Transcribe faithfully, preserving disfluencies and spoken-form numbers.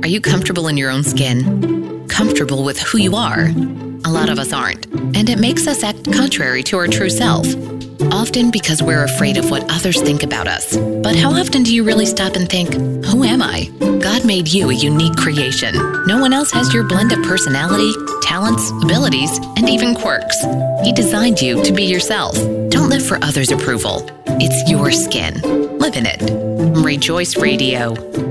Are you comfortable in your own skin? Comfortable with who you are? A lot of us aren't, and it makes us act contrary to our true self. Often because we're afraid of what others think about us. But how often do you really stop and think, who am I? God made you a unique creation. No one else has your blend of personality, talents, abilities, and even quirks. He designed you to be yourself. Don't live for others' approval. It's your skin. Live in it. Rejoice Radio.